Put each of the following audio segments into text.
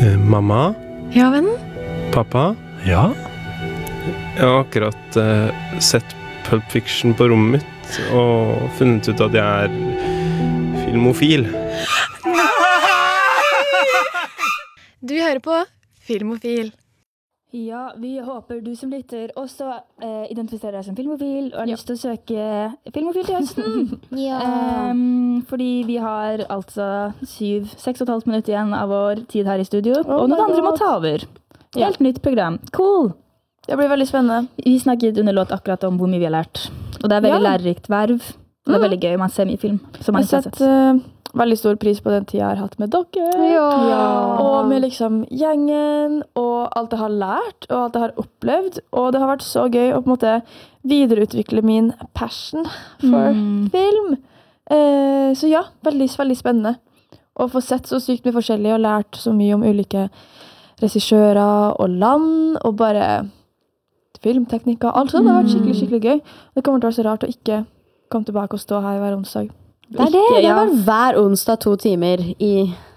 Mamma? Ja, vennen? Pappa? Ja? Jeg har akkurat sett Pulp Fiction på rommet mitt og funnet ut at jeg er filmofil. Du hører på Filmofil. Ja, vi håper du som lytter også identifiserer deg som filmofil og har lyst til å søke filmofil til høsten. Fordi vi har altså 6,5 minutter igjen av vår tid her i studio, og noen andre må ta over. Helt nytt program. Cool! Det blir veldig spennende. Vi snakket under låt akkurat om hvor mye vi har lært. Og det er veldig lærerikt verv. Og det er veldig gøy, man ser mye film som man ikke har sett. Veldig stor pris på den tiden jeg har hatt med dere. Og med liksom gjengen, og alt jeg har lært, og alt jeg har opplevd. Og det har vært så gøy å på en måte videreutvikle min passion for film. Så ja, veldig, veldig spennende. Å få sett så sykt mye forskjellig og lært så mye om ulike regissører og land, og bare filmteknikker. Alt sånt har vært skikkelig, skikkelig gøy. Det kommer til å være så rart å ikke komme tilbake og stå her hver onsdag. Det er det. Det var hver onsdag 2 timer i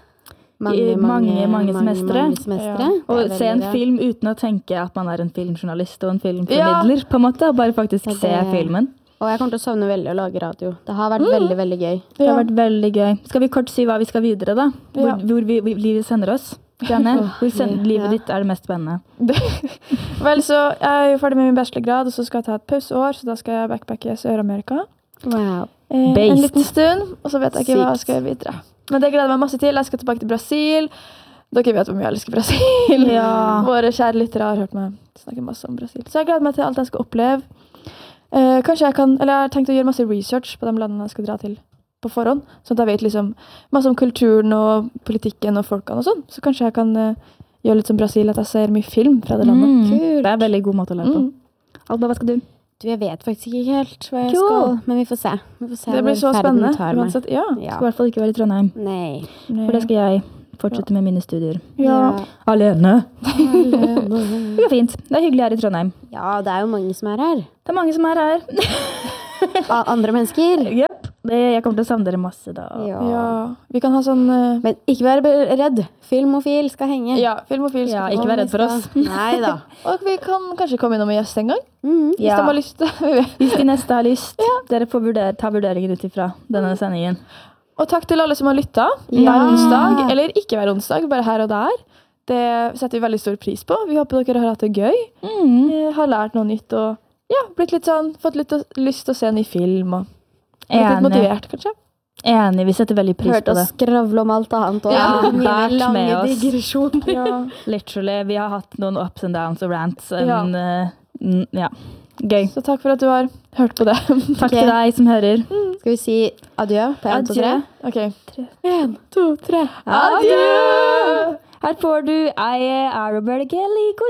mange semestre. Og se en film uten å tenke at man er en filmjournalist og en filmformidler, på en måte, og bare faktisk se filmen. Og jeg kommer til å savne veldig å lage radio. Det har vært veldig, veldig gøy. Det har vært veldig gøy. Skal vi kort si hva vi skal videre da? Hvor livet sender oss? Janne, hvor livet ditt er det mest spennende? Vel, så jeg er jo ferdig med min bachelorgrad, og så skal jeg ta et pauseår, så da skal jeg backpacke i Sør-Amerika. Wow. En liten stund, og så vet jeg ikke hva jeg skal gjøre videre. Men det gleder jeg meg masse til. Jeg skal tilbake til Brasil. Dere vet hvor mye jeg elsker Brasil. Våre kjære lyttere har hørt meg snakke masse om Brasil. Så jeg gleder meg til alt jeg skal oppleve. Kanskje jeg kan, eller jeg har tenkt å gjøre masse research på de landene jeg skal dra til på forhånd, sånn at jeg vet liksom masse om kulturen og politikken og folkene og sånn. Så kanskje jeg kan gjøre litt som Brasil, at jeg ser mye film fra det landet. Det er en veldig god måte å lære på. Alba, hva skal du? Jeg vet faktisk ikke helt hva jeg skal, men vi får se. Det blir så spennende. Uansett, skal i hvert fall ikke være i Trondheim. Nei. For det skal jeg fortsette med mine studier. Alene. Det går fint. Det er hyggelig her i Trondheim. Ja, det er jo mange som er her. Det er mange som er her. Andre mennesker. Yep. Jeg kommer til å savne dere masse da. Ja. Vi kan ha sånn... Men ikke være redd. Filmofil skal henge. Ja, filmofil skal ikke være redd for oss. Nei da. Og vi kan kanskje komme innom med gjest en gang. Hvis de har lyst. Hvis de neste har lyst. Dere får ta vurderingen ut ifra denne sendingen. Og takk til alle som har lyttet. Hver onsdag, eller ikke hver onsdag, bare her og der. Det setter vi veldig stor pris på. Vi håper dere har hatt det gøy. Har lært noe nytt og blitt litt sånn, fått litt lyst til å se en ny film og litt motivert, kanskje. Enig, vi setter veldig pris på det. Hørt oss skravle om alt annet. Og bært med oss. Digresjon. Literally, vi har hatt noen ups and downs og rants. Gøy. Så takk for at du har hørt på det. Takk til deg som hører. Skal vi si adjø på 1, 2, 3? Ok. 1, 2, 3. Adjø! Her får du I Arabella Kelly.